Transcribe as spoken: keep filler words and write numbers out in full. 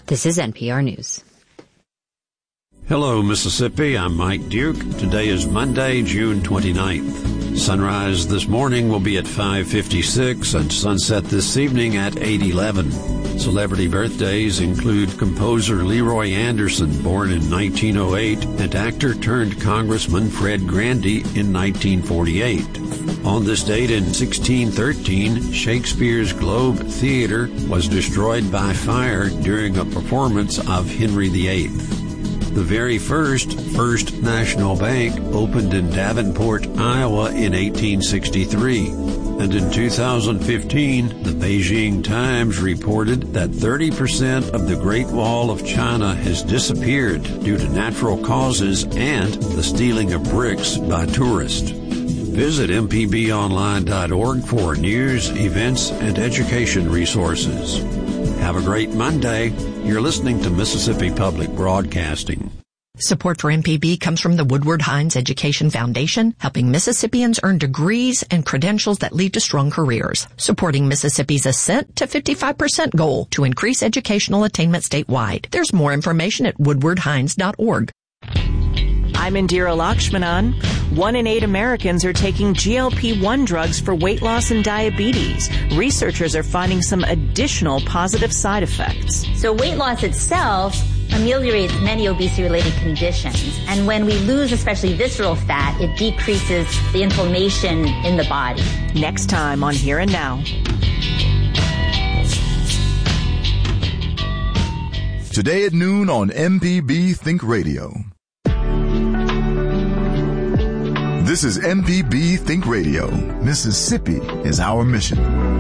This is N P R News. Hello, Mississippi. I'm Mike Duke. Today is Monday, June twenty-ninth. Sunrise this morning will be at five fifty-six and sunset this evening at eight eleven. Celebrity birthdays include composer Leroy Anderson, born in nineteen oh eight, and actor-turned-congressman Fred Grandy in nineteen forty-eight. On this date in sixteen thirteen, Shakespeare's Globe Theatre was destroyed by fire during a performance of Henry the Eighth. The very first First National Bank opened in Davenport, Iowa in eighteen sixty-three. And in two thousand fifteen, the Beijing Times reported that thirty percent of the Great Wall of China has disappeared due to natural causes and the stealing of bricks by tourists. Visit m p b online dot org for news, events, and education resources. Have a great Monday. You're listening to Mississippi Public Broadcasting. Support for M P B comes from the Woodward Hines Education Foundation, helping Mississippians earn degrees and credentials that lead to strong careers, supporting Mississippi's ascent to fifty-five percent goal to increase educational attainment statewide. There's more information at woodward hines dot org. I'm Indira Lakshmanan. One in eight Americans are taking G L P one drugs for weight loss and diabetes. Researchers are finding some additional positive side effects. So weight loss itself ameliorates many obesity-related conditions. And when we lose especially visceral fat, it decreases the inflammation in the body. Next time on Here and Now. Today at noon on M P B Think Radio. This is M P B Think Radio. Mississippi is our mission.